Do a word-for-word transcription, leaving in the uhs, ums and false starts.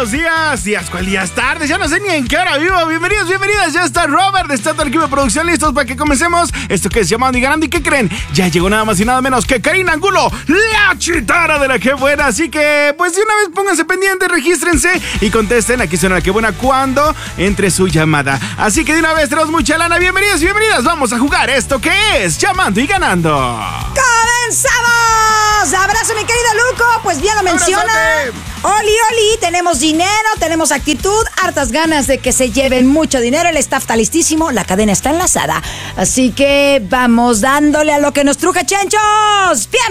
buenos días, días, ¿cuál días? Tardes, ya no sé ni en qué hora vivo. Bienvenidos, bienvenidas, ya está Robert, está todo el equipo de producción listos para que comencemos esto que es Llamando y Ganando. ¿Y qué creen? Ya llegó nada más y nada menos que Karina Angulo, la chitara de la que buena. Así que, pues de una vez pónganse pendientes, regístrense y contesten. Aquí suena la que buena cuando entre su llamada. Así que de una vez tenemos mucha lana. Bienvenidos, bienvenidas, vamos a jugar esto que es Llamando y Ganando. ¡Comenzamos! Abrazo, mi querido Luco. Pues bien lo menciona. Oli, oli, tenemos dinero, tenemos actitud, hartas ganas de que se lleven mucho dinero. El staff está listísimo, la cadena está enlazada. Así que vamos dándole a lo que nos truje, chenchos. ¡Bien!